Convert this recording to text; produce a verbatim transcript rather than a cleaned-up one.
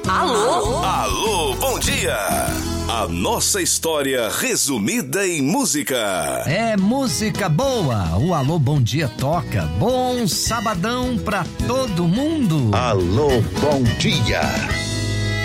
Alô? Alô, bom dia! A nossa história resumida em música. É música boa. O Alô Bom Dia toca. Bom sabadão pra todo mundo. Alô, bom dia.